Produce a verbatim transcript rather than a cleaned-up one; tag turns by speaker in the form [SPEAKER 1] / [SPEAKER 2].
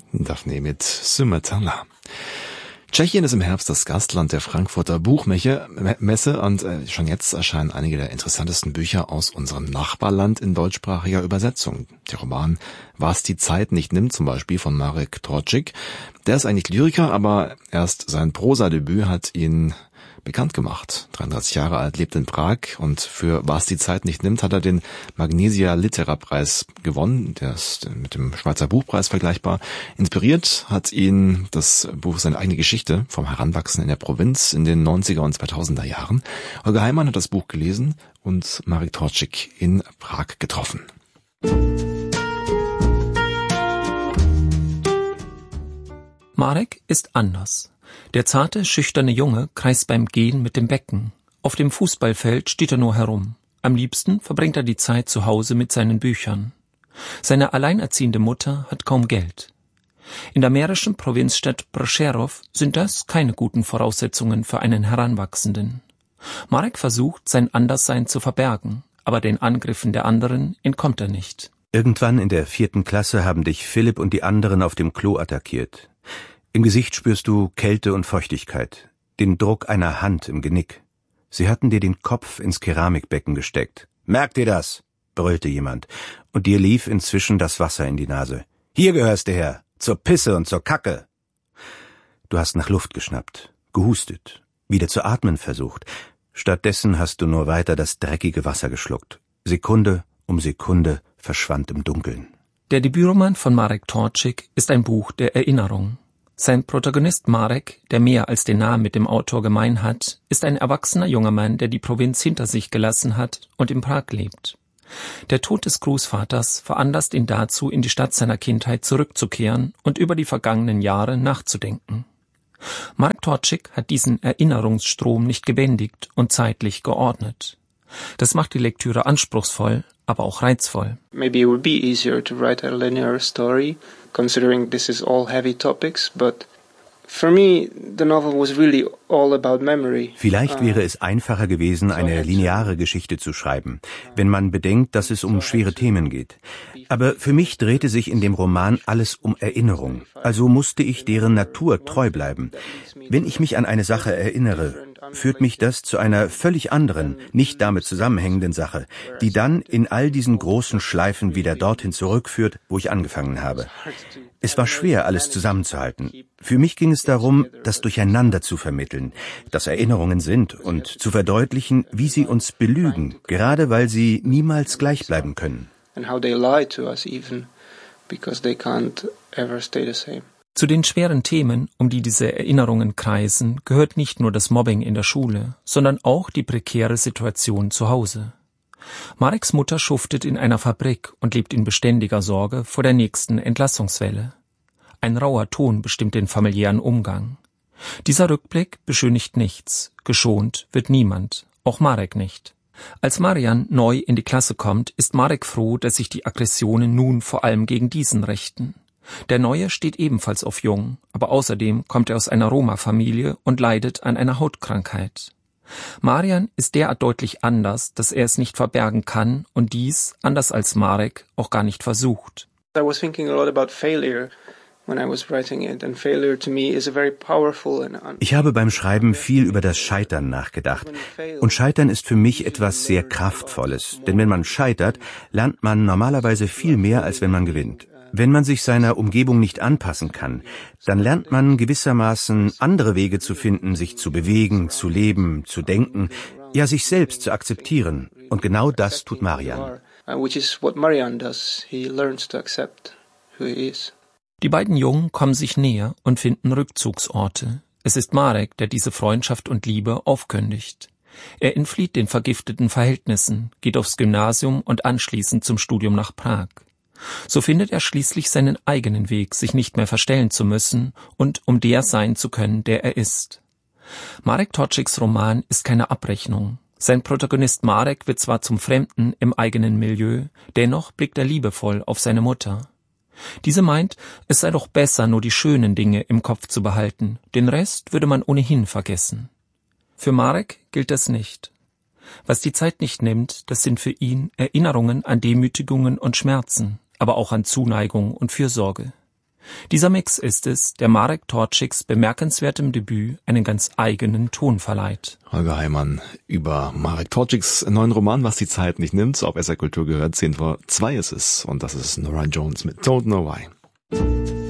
[SPEAKER 1] Daphne mit Ce Matin-là. Tschechien ist im Herbst das Gastland der Frankfurter Buchmesse und äh, schon jetzt erscheinen einige der interessantesten Bücher aus unserem Nachbarland in deutschsprachiger Übersetzung. Der Roman Was die Zeit nicht nimmt, zum Beispiel von Marek Torczyk. Der ist eigentlich Lyriker, aber erst sein Prosadebüt hat ihn bekannt gemacht. dreiunddreißig Jahre alt, lebt in Prag und für Was die Zeit nicht nimmt, hat er den Magnesia Litera-Preis gewonnen. Der ist mit dem Schweizer Buchpreis vergleichbar. Inspiriert hat ihn das Buch seine eigene Geschichte vom Heranwachsen in der Provinz in den neunziger und zweitausender Jahren. Holger Heimann hat das Buch gelesen und Marek Torczyk in Prag getroffen.
[SPEAKER 2] Marek ist anders. Der zarte, schüchterne Junge kreist beim Gehen mit dem Becken. Auf dem Fußballfeld steht er nur herum. Am liebsten verbringt er die Zeit zu Hause mit seinen Büchern. Seine alleinerziehende Mutter hat kaum Geld. In der mährischen Provinzstadt Prešerov sind das keine guten Voraussetzungen für einen Heranwachsenden. Marek versucht, sein Anderssein zu verbergen, aber den Angriffen der anderen entkommt er nicht.
[SPEAKER 3] Irgendwann in der vierten Klasse haben dich Philipp und die anderen auf dem Klo attackiert. Im Gesicht spürst du Kälte und Feuchtigkeit, den Druck einer Hand im Genick. Sie hatten dir den Kopf ins Keramikbecken gesteckt. »Merkt ihr das?« brüllte jemand, und dir lief inzwischen das Wasser in die Nase. »Hier gehörst du her, zur Pisse und zur Kacke!« Du hast nach Luft geschnappt, gehustet, wieder zu atmen versucht. Stattdessen hast du nur weiter das dreckige Wasser geschluckt. Sekunde um Sekunde verschwand im Dunkeln.
[SPEAKER 2] Der Debütroman von Marek Torczyk ist ein Buch der Erinnerung. Sein Protagonist Marek, der mehr als den Namen mit dem Autor gemein hat, ist ein erwachsener junger Mann, der die Provinz hinter sich gelassen hat und in Prag lebt. Der Tod des Großvaters veranlasst ihn dazu, in die Stadt seiner Kindheit zurückzukehren und über die vergangenen Jahre nachzudenken. Marek Torczyk hat diesen Erinnerungsstrom nicht gebändigt und zeitlich geordnet. Das macht die Lektüre anspruchsvoll, aber auch reizvoll.
[SPEAKER 4] Maybe it would be easier to write a linear story, considering this is all heavy topics, but for me the novel was really all about memory.
[SPEAKER 3] Vielleicht wäre es einfacher gewesen, eine lineare Geschichte zu schreiben, wenn man bedenkt, dass es um schwere Themen geht. Aber für mich drehte sich in dem Roman alles um Erinnerung, also musste ich deren Natur treu bleiben. Wenn ich mich an eine Sache erinnere, führt mich das zu einer völlig anderen, nicht damit zusammenhängenden Sache, die dann in all diesen großen Schleifen wieder dorthin zurückführt, wo ich angefangen habe. Es war schwer, alles zusammenzuhalten. Für mich ging es darum, das Durcheinander zu vermitteln, das Erinnerungen sind und zu verdeutlichen, wie sie uns belügen, gerade weil sie niemals gleich bleiben können.
[SPEAKER 2] Zu den schweren Themen, um die diese Erinnerungen kreisen, gehört nicht nur das Mobbing in der Schule, sondern auch die prekäre Situation zu Hause. Mareks Mutter schuftet in einer Fabrik und lebt in beständiger Sorge vor der nächsten Entlassungswelle. Ein rauer Ton bestimmt den familiären Umgang. Dieser Rückblick beschönigt nichts, geschont wird niemand, auch Marek nicht. Als Marian neu in die Klasse kommt, ist Marek froh, dass sich die Aggressionen nun vor allem gegen diesen richten. Der Neue steht ebenfalls auf Jung, aber außerdem kommt er aus einer Roma-Familie und leidet an einer Hautkrankheit. Marian ist derart deutlich anders, dass er es nicht verbergen kann und dies, anders als Marek, auch gar nicht versucht.
[SPEAKER 4] I was thinking a lot about failure when I was writing it, and failure to me is a very powerful and
[SPEAKER 3] Ich habe beim Schreiben viel über das Scheitern nachgedacht. Und Scheitern ist für mich etwas sehr Kraftvolles, denn wenn man scheitert, lernt man normalerweise viel mehr, als wenn man gewinnt. Wenn man sich seiner Umgebung nicht anpassen kann, dann lernt man gewissermaßen andere Wege zu finden, sich zu bewegen, zu leben, zu denken, ja sich selbst zu akzeptieren. Und genau das tut Marian.
[SPEAKER 2] Die beiden Jungen kommen sich näher und finden Rückzugsorte. Es ist Marek, der diese Freundschaft und Liebe aufkündigt. Er entflieht den vergifteten Verhältnissen, geht aufs Gymnasium und anschließend zum Studium nach Prag. So findet er schließlich seinen eigenen Weg, sich nicht mehr verstellen zu müssen und um der sein zu können, der er ist. Marek Torczyks Roman ist keine Abrechnung. Sein Protagonist Marek wird zwar zum Fremden im eigenen Milieu, dennoch blickt er liebevoll auf seine Mutter. Diese meint, es sei doch besser, nur die schönen Dinge im Kopf zu behalten, den Rest würde man ohnehin vergessen. Für Marek gilt das nicht. Was die Zeit nicht nimmt, das sind für ihn Erinnerungen an Demütigungen und Schmerzen, aber auch an Zuneigung und Fürsorge. Dieser Mix ist es, der Marek Torczyks bemerkenswertem Debüt einen ganz eigenen Ton verleiht.
[SPEAKER 1] Holger Heimann über Marek Torczyks neuen Roman, Was die Zeit nicht nimmt. Auf S R Kultur gehört, zehn vor zwei ist es. Und das ist Norah Jones mit Don't Know Why.